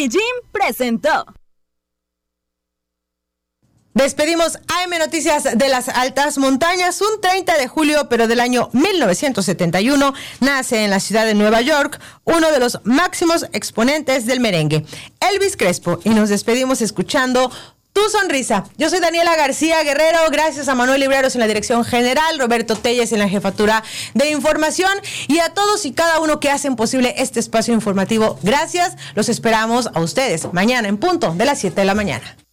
Medellín presentó. Despedimos AM Noticias de las Altas Montañas. Un 30 de julio, pero del año 1971, nace en la ciudad de Nueva York uno de los máximos exponentes del merengue, Elvis Crespo, y nos despedimos escuchando Tu Sonrisa. Yo soy Daniela García Guerrero, gracias a Manuel Libreros en la dirección general, Roberto Telles en la jefatura de información, y a todos y cada uno que hacen posible este espacio informativo. Gracias, los esperamos a ustedes mañana en punto de las 7 de la mañana.